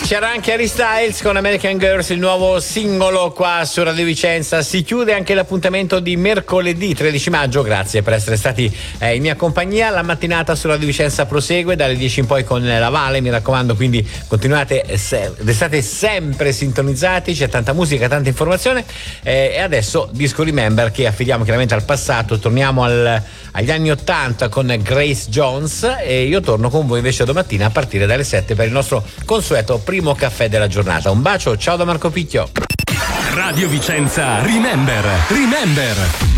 C'era anche Harry Styles con American Girls, il nuovo singolo qua su Radio Vicenza. Si chiude anche l'appuntamento di mercoledì 13 maggio. Grazie per essere stati in mia compagnia. La mattinata su Radio Vicenza prosegue dalle 10 in poi con la Vale, mi raccomando, quindi continuate, restate sempre sintonizzati, c'è tanta musica, tanta informazione, e adesso Disco Remember, che affidiamo chiaramente al passato. Torniamo agli anni 80 con Grace Jones, e io torno con voi invece domattina a partire dalle 7 per il nostro consueto primo caffè della giornata. Un bacio, ciao da Marco Picchio. Radio Vicenza Remember.